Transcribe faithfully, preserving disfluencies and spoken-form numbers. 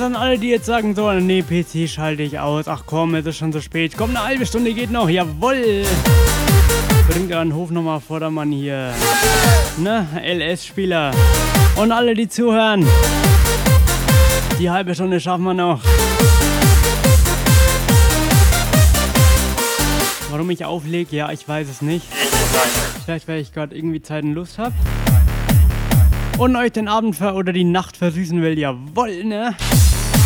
an alle, die jetzt sagen so, nee, P C schalte ich aus. Ach komm, es ist schon so spät. Komm, eine halbe Stunde geht noch. Jawoll. Bringt euren Hof nochmal Vordermann hier. Ne, L S-Spieler. Und alle, die zuhören. Die halbe Stunde schaffen wir noch. Warum ich auflege? Ja, ich weiß es nicht. Vielleicht, weil ich gerade irgendwie Zeit und Lust habe. Und euch den Abend ver- oder die Nacht versüßen will. Jawoll, ne?